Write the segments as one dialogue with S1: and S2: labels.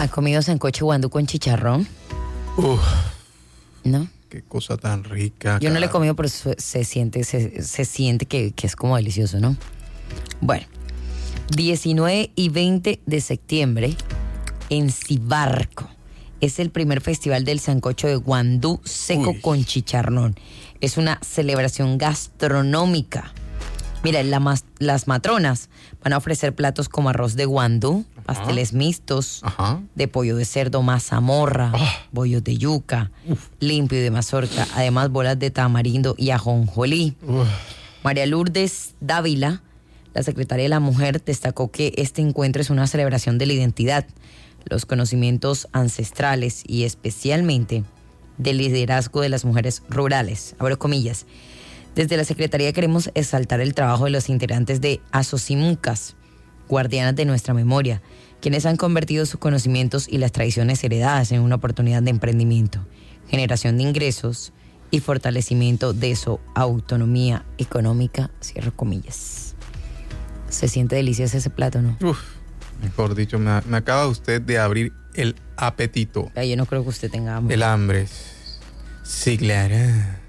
S1: ¿Ha comido sancocho guandú con chicharrón?
S2: Uf,
S1: ¿No?
S2: qué cosa tan rica.
S1: Yo no le he comido, pero se siente que es como delicioso, ¿no? Bueno, 19 y 20 de septiembre en Cibarco. Es el primer festival del sancocho de guandú seco con chicharrón. Es una celebración gastronómica. Mira, las matronas van a ofrecer platos como arroz de guandú, pasteles mixtos, de pollo de cerdo, mazamorra, bollos de yuca, limpio y de mazorca, además bolas de tamarindo y ajonjolí. María Lourdes Dávila, la secretaria de la Mujer, destacó que este encuentro es una celebración de la identidad, los conocimientos ancestrales y especialmente del liderazgo de las mujeres rurales. Abro comillas. Desde la Secretaría queremos exaltar el trabajo de los integrantes de Asocimucas, guardianas de nuestra memoria, quienes han convertido sus conocimientos y las tradiciones heredadas en una oportunidad de emprendimiento, generación de ingresos y fortalecimiento de su autonomía económica, cierro comillas. Se siente delicioso ese plato, ¿no?
S2: Uf, mejor dicho, me acaba usted de abrir el apetito.
S1: Ay, yo no creo que usted tenga hambre.
S2: El hambre. Sí, claro.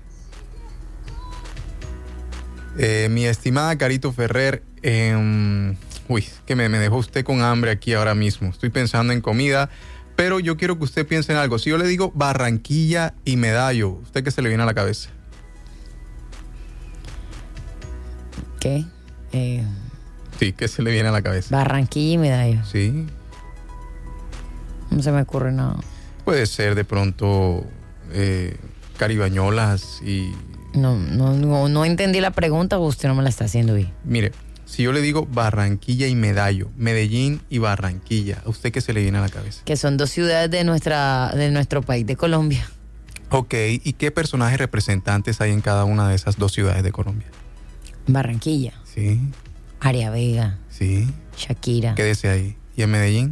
S2: Mi estimada Carito Ferrer, que me dejó usted con hambre aquí ahora mismo. Estoy pensando en comida, pero yo quiero que usted piense en algo. Si yo le digo Barranquilla y Medallo, ¿usted qué se le viene a la cabeza?
S1: ¿Qué?
S2: Sí, ¿qué se le viene a la cabeza?
S1: Barranquilla y Medallo.
S2: Sí.
S1: No se me ocurre nada.
S2: Puede ser de pronto Caribañolas y...
S1: No entendí la pregunta, o usted no me la está haciendo bien.
S2: Mire, si yo le digo Barranquilla y Medallo, Medellín y Barranquilla, ¿a usted qué se le viene a la cabeza?
S1: Que son dos ciudades de nuestro país, de Colombia.
S2: Ok, ¿y qué personajes representantes hay en cada una de esas dos ciudades de Colombia?
S1: Barranquilla.
S2: Sí.
S1: Aria Vega.
S2: Sí.
S1: Shakira.
S2: Quédese ahí. ¿Y en Medellín?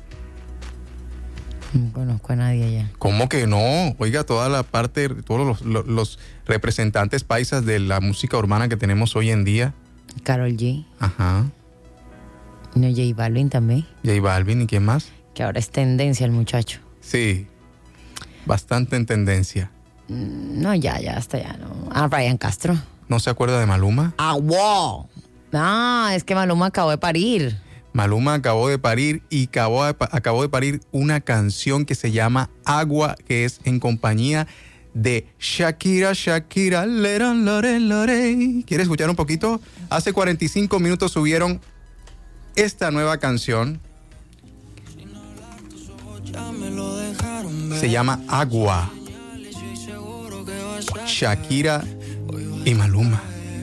S1: No conozco a nadie allá.
S2: ¿Cómo que no? Oiga, toda la parte, todos los representantes paisas de la música urbana que tenemos hoy en día.
S1: Karol G.
S2: Ajá.
S1: No, J Balvin también.
S2: J Balvin, ¿y quién más?
S1: Que ahora es tendencia el muchacho.
S2: Sí, bastante en tendencia.
S1: No, ya, hasta ya, no. Ah, Ryan Castro.
S2: ¿No se acuerda de Maluma?
S1: Ah, wow. Ah, es que Maluma acabó de parir.
S2: Maluma acabó de parir y acabó de parir una canción que se llama Agua, que es en compañía de Shakira, lere, lore, lore. ¿Quiere escuchar un poquito? Hace 45 minutos subieron esta nueva canción. Se llama Agua. Shakira y Maluma.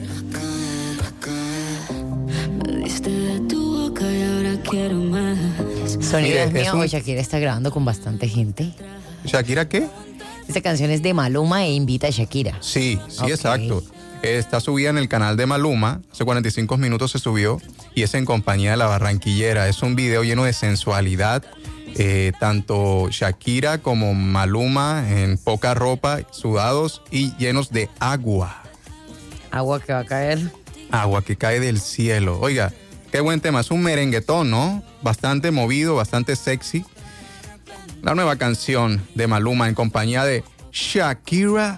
S1: Sonidos míos, Shakira está grabando con bastante gente.
S2: ¿Shakira qué?
S1: Esta canción es de Maluma e invita a Shakira.
S2: Sí,
S1: Okay.
S2: Exacto. Está subida en el canal de Maluma, hace 45 minutos se subió y es en compañía de la barranquillera. Es un video lleno de sensualidad, tanto Shakira como Maluma en poca ropa, sudados y llenos de agua.
S1: Agua que va a caer.
S2: Agua que cae del cielo. Oiga, qué buen tema, es un merenguetón, ¿no? Bastante movido, bastante sexy. La nueva canción de Maluma en compañía de Shakira.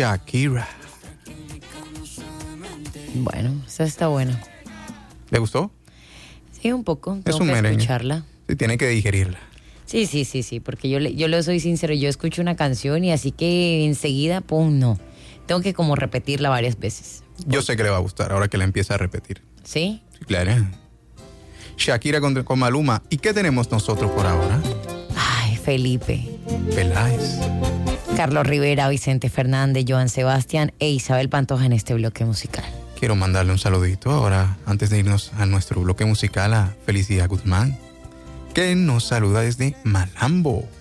S1: Bueno, esa está buena.
S2: ¿Le gustó?
S1: Sí, un poco.
S2: Es
S1: Tengo
S2: un
S1: que
S2: merengue.
S1: escucharla.
S2: Sí, tiene que digerirla.
S1: Sí, porque yo le soy sincero, yo escucho una canción y así que enseguida, pum, no. Tengo que como repetirla varias veces.
S2: Yo sé que le va a gustar ahora que la empieza a repetir.
S1: ¿Sí?
S2: Sí, claro. Shakira con Maluma. ¿Y qué tenemos nosotros por ahora?
S1: Ay, Felipe.
S2: Peláez.
S1: Carlos Rivera, Vicente Fernández, Joan Sebastián e Isabel Pantoja en este bloque musical.
S2: Quiero mandarle un saludito ahora, antes de irnos a nuestro bloque musical, a Felicidad Guzmán, que nos saluda desde Malambo.